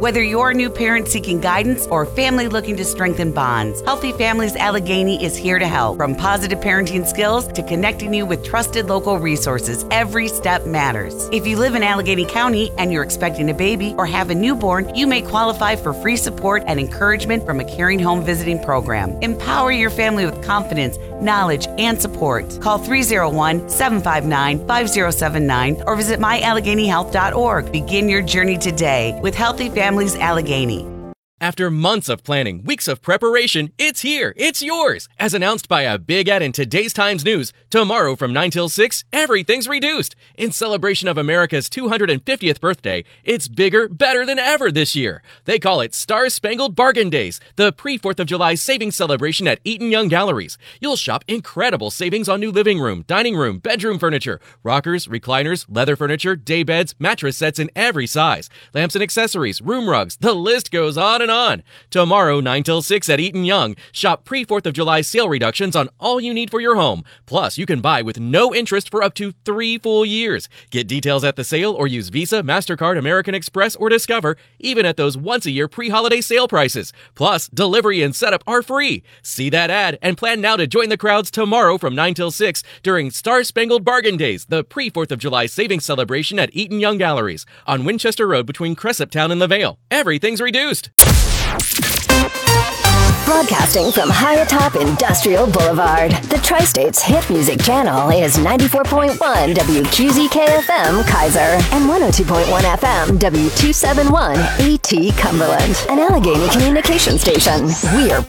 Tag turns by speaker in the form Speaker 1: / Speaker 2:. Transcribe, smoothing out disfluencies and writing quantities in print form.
Speaker 1: Whether you're a new parent seeking guidance or a family looking to strengthen bonds, Healthy Families Allegheny is here to help. From positive parenting skills to connecting you with trusted local resources, every step matters. If you live in Allegheny County and you're expecting a baby or have a newborn, you may qualify for free support and encouragement from a caring home visiting program. Empower your family with confidence, knowledge, and support. Call 301-759-5079 or visit myalleghenyhealth.org. Begin your journey today with Healthy Families Allegheny.
Speaker 2: After months of planning, weeks of preparation, it's here. It's yours. As announced by a big ad in today's Times News, tomorrow from 9 till 6, everything's reduced. In celebration of America's 250th birthday, it's bigger, better than ever this year. They call it Star-Spangled Bargain Days, the pre-4th of July savings celebration at Eaton Young Galleries. You'll shop incredible savings on new living room, dining room, bedroom furniture, rockers, recliners, leather furniture, day beds, mattress sets in every size, lamps and accessories, room rugs. The list goes on and on. Tomorrow, 9 till 6 at Eaton Young. Shop pre-4th of July sale reductions on all you need for your home. Plus, you can buy with no interest for up to 3 full years. Get details at the sale or use Visa, MasterCard, American Express, or Discover, even at those once-a-year pre-holiday sale prices. Plus, delivery and setup are free. See that ad and plan now to join the crowds tomorrow from 9 till 6 during Star-Spangled Bargain Days, the pre-4th of July savings celebration at Eaton Young Galleries on Winchester Road between Cresaptown and LaVale. Everything's reduced.
Speaker 3: Broadcasting from high atop Industrial Boulevard, the Tri-State's hit music channel is 94.1 WQZK-FM Kaiser and 102.1 FM W271 AT Cumberland, an Allegheny communication station. We are